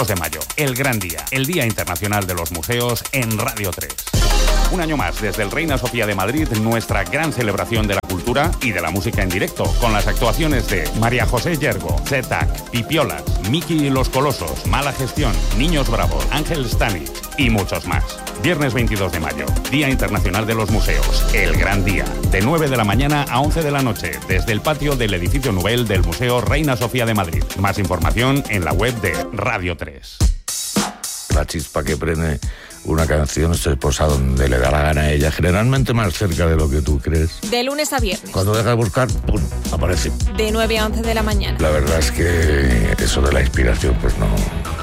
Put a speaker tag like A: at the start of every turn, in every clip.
A: de mayo, el gran día, el Día Internacional de los Museos en Radio 3. Un año más desde el Reina Sofía de Madrid, nuestra gran celebración de la cultura y de la música en directo, con las actuaciones de María José Yergo, Zetac, Pipiolas, Miki y los Colosos, Mala Gestión, Niños Bravos, Ángel Stanich y muchos más. Viernes 22 de mayo, Día Internacional de los Museos, el gran día, de 9 de la mañana a 11 de la noche, desde el patio del edificio Nubel del Museo Reina Sofía de Madrid. Más información en la web de Radio 3.
B: La chispa que prende una canción se posa donde le da la gana a ella, generalmente más cerca de lo que tú crees.
C: De lunes a viernes.
B: Cuando deja de buscar, ¡pum!, aparece.
C: De 9 a 11 de la mañana.
B: La verdad es que eso de la inspiración, pues no.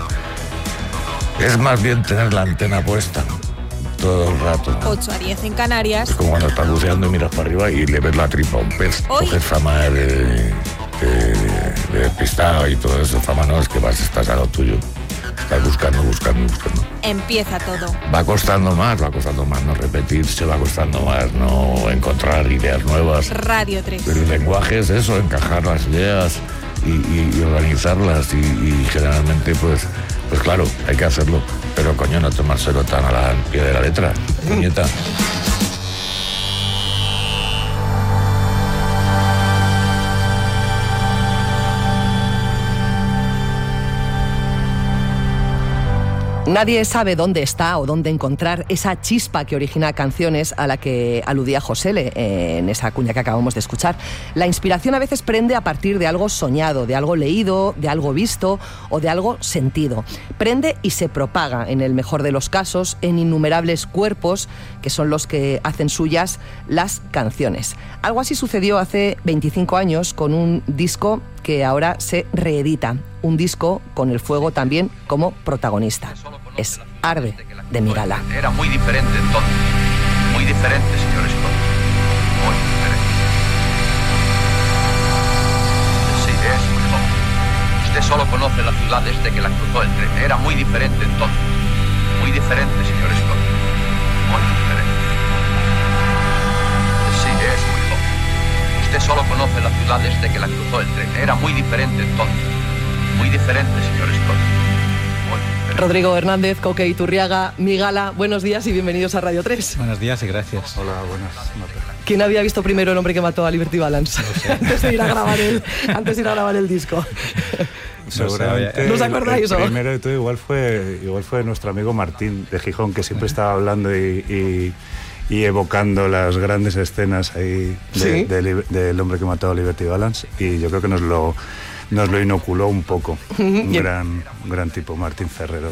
B: Es más bien tener la antena puesta todo el rato.
C: 8 a 10 en Canarias.
B: Es como cuando estás buceando y miras para arriba y le ves la tripa a un pez.
C: Hoy.
B: Coges fama de despistado y todo eso. Fama no, es que estás a lo tuyo. Estás buscando.
C: Empieza todo.
B: Va costando más no repetirse, va costando más no encontrar ideas nuevas.
C: Radio 3.
B: Pero el lenguaje es eso, encajar las ideas y organizarlas y generalmente pues claro, hay que hacerlo. Pero coño, no tomárselo tan al pie de la letra, puñeta.
D: Nadie sabe dónde está o dónde encontrar esa chispa que origina canciones a la que aludía Josele en esa cuña que acabamos de escuchar. La inspiración a veces prende a partir de algo soñado, de algo leído, de algo visto o de algo sentido. Prende y se propaga, en el mejor de los casos, en innumerables cuerpos que son los que hacen suyas las canciones. Algo así sucedió hace 25 años con un disco que ahora se reedita. Un disco con el fuego también como protagonista. Es Arde, de Migala.
E: Era muy diferente entonces. Muy diferente, señor Scott. Muy diferente. Sí, es muy joven. Usted solo conoce la ciudad desde que la cruzó el tren. Era muy diferente entonces. Muy diferente, señor Scott. Muy diferente. Sí, es muy joven. Usted solo conoce la ciudad desde que la cruzó el tren. Era muy diferente entonces. Muy diferente, señor Scott. Muy diferente.
D: Rodrigo Hernández, Coque Iturriaga, Migala, buenos días y bienvenidos a Radio 3.
F: Buenos días y gracias.
G: Hola, buenas.
D: ¿Quién había visto primero El hombre que mató a Liberty Balance?
F: No sé.
D: antes de ir a grabar el disco.
G: Seguramente.
D: ¿No os acordáis?
G: El primero de todo igual fue nuestro amigo Martín de Gijón, que siempre estaba hablando y evocando las grandes escenas ahí del hombre que mató a Liberty Balance, y yo creo que nos lo inoculó un poco. Un gran tipo, Martín Ferrero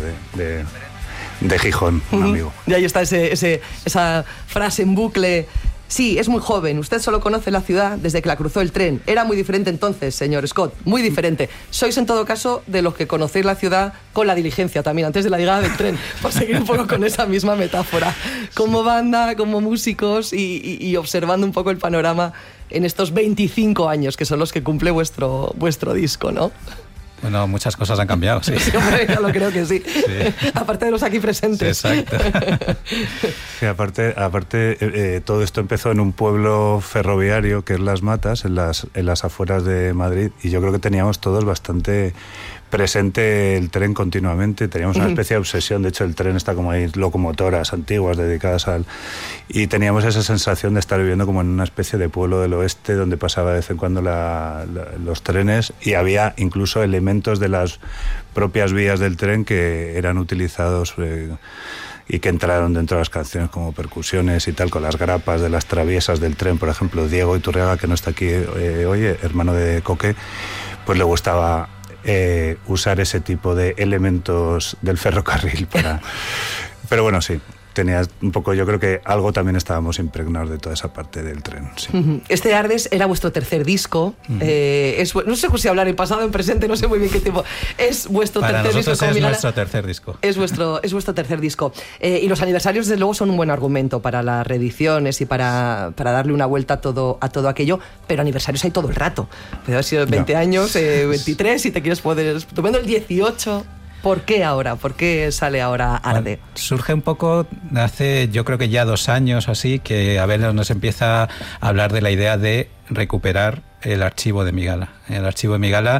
G: de Gijón, un amigo.
D: Y ahí está esa frase en bucle. Sí, es muy joven, usted solo conoce la ciudad desde que la cruzó el tren. Era muy diferente entonces, señor Scott, muy diferente. Sois en todo caso de los que conocéis la ciudad con la diligencia también, antes de la llegada del tren, por seguir un poco con esa misma metáfora. Como banda, como músicos y observando un poco el panorama en estos 25 años que son los que cumple vuestro disco, ¿no?
F: Bueno, muchas cosas han cambiado, sí.
D: Sí, hombre, yo lo creo que sí. Aparte de los aquí presentes.
F: Sí, exacto.
G: Sí, aparte todo esto empezó en un pueblo ferroviario que es Las Matas, en las afueras de Madrid, y yo creo que teníamos todos bastante presente el tren continuamente. Teníamos una especie de obsesión. De hecho, el tren está como ahí, locomotoras antiguas dedicadas y teníamos esa sensación de estar viviendo como en una especie de pueblo del oeste donde pasaba de vez en cuando los trenes, y había incluso elementos de las propias vías del tren que eran utilizados y que entraron dentro de las canciones como percusiones y tal, con las grapas de las traviesas del tren. Por ejemplo, Diego Iturriaga, que no está aquí hoy, hermano de Coque, pues le gustaba usar ese tipo de elementos del ferrocarril para... Pero bueno, sí, tenía un poco, yo creo que algo también estábamos impregnados de toda esa parte del tren, sí.
D: Este Ardes era vuestro tercer disco. No sé si hablar en pasado, en presente, no sé muy bien qué tipo. Es vuestro
F: Para
D: tercer disco.
F: nosotros es nuestro tercer disco.
D: Es vuestro tercer disco. Y los aniversarios, desde luego, son un buen argumento para las reediciones y para darle una vuelta a todo aquello. Pero aniversarios hay todo el rato. Puede haber sido 20 años, 23, si te quieres poder... Estupendo el 18... ¿Por qué ahora? ¿Por qué sale ahora Arde?
F: Bueno, surge un poco hace, yo creo que ya 2 años o así, que Abel nos empieza a hablar de la idea de recuperar el archivo de Migala. El archivo de Migala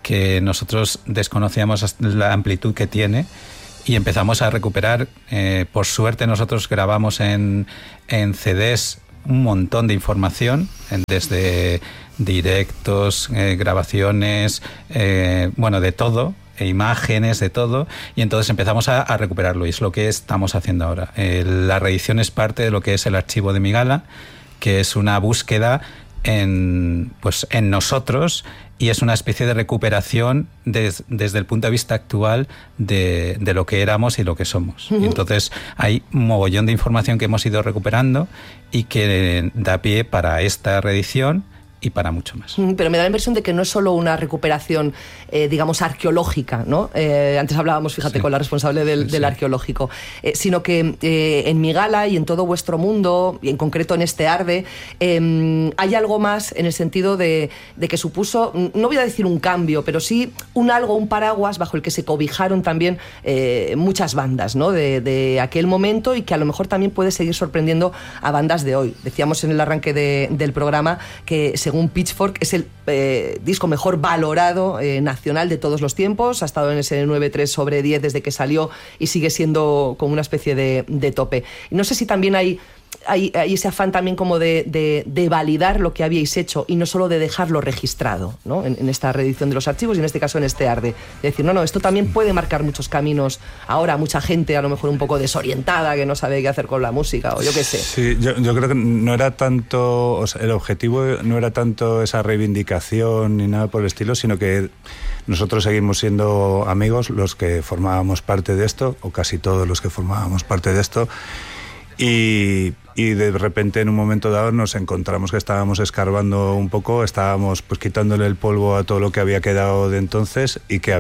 F: que nosotros desconocíamos la amplitud que tiene y empezamos a recuperar. Por suerte nosotros grabamos en CDs un montón de información, desde directos, grabaciones, de todo, imágenes, de todo, y entonces empezamos a recuperarlo, y es lo que estamos haciendo ahora. La reedición es parte de lo que es el archivo de mi gala, que es una búsqueda en nosotros, y es una especie de recuperación desde el punto de vista actual de lo que éramos y lo que somos. Y entonces hay un mogollón de información que hemos ido recuperando y que da pie para esta reedición y para mucho más.
D: Pero me da la impresión de que no es solo una recuperación, digamos, arqueológica, ¿no? Antes hablábamos, fíjate, con la responsable del arqueológico, sino que en mi gala y en todo vuestro mundo, y en concreto en este Arde, hay algo más en el sentido de que supuso, no voy a decir un cambio, pero sí un paraguas bajo el que se cobijaron también muchas bandas, ¿no? De aquel momento, y que a lo mejor también puede seguir sorprendiendo a bandas de hoy. Decíamos en el arranque del programa que, según Pitchfork, es el disco mejor valorado nacional de todos los tiempos. Ha estado en ese 9,3 sobre 10 desde que salió y sigue siendo como una especie de tope. Y no sé si también hay ese afán también como de validar lo que habíais hecho y no solo de dejarlo registrado, ¿no? En esta reedición de los archivos y en este caso en este Arde. De decir, no, esto también puede marcar muchos caminos. Ahora mucha gente a lo mejor un poco desorientada, que no sabe qué hacer con la música o yo qué sé.
G: Sí, yo creo que no era tanto, o sea, el objetivo no era tanto esa reivindicación ni nada por el estilo, sino que nosotros seguimos siendo amigos los que formábamos parte de esto, o casi todos los que formábamos parte de esto. Y de repente en un momento dado nos encontramos que estábamos escarbando un poco, estábamos pues quitándole el polvo a todo lo que había quedado de entonces, y que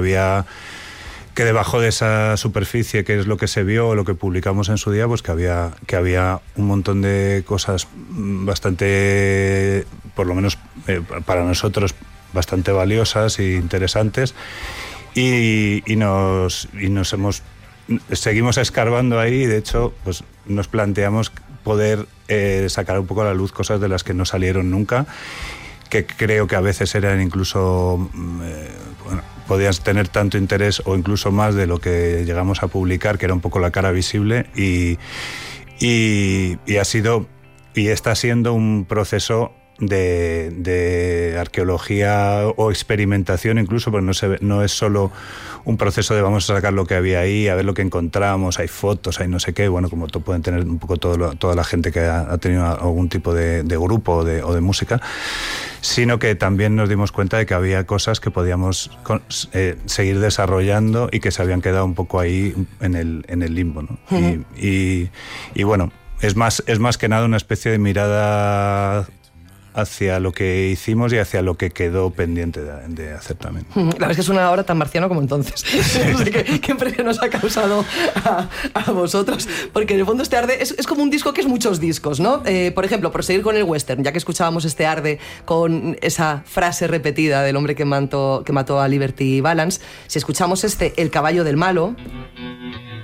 G: debajo de esa superficie, que es lo que se vio, lo que publicamos en su día, pues que había un montón de cosas bastante, por lo menos para nosotros, bastante valiosas e interesantes, y seguimos escarbando ahí, y de hecho pues nos planteamos poder sacar un poco a la luz cosas de las que no salieron nunca, que creo que a veces eran incluso podían tener tanto interés o incluso más de lo que llegamos a publicar, que era un poco la cara visible, y ha sido y está siendo un proceso de arqueología o experimentación incluso, pero no es solo un proceso de vamos a sacar lo que había ahí, a ver lo que encontramos, hay fotos, hay no sé qué, bueno, como pueden tener un poco toda la gente que ha tenido algún tipo de grupo o de música, sino que también nos dimos cuenta de que había cosas que podíamos seguir desarrollando y que se habían quedado un poco ahí en el limbo, ¿no? Y bueno, es más que nada una especie de mirada hacia lo que hicimos y hacia lo que quedó pendiente de hacer también.
D: La verdad es que suena ahora tan marciano como entonces. No sé qué impresión nos ha causado a vosotros, porque en el fondo este Arde es como un disco que es muchos discos, ¿no? Por ejemplo, proseguir con el western, ya que escuchábamos este Arde con esa frase repetida del hombre que mató a Liberty Balance, si escuchamos El caballo del malo...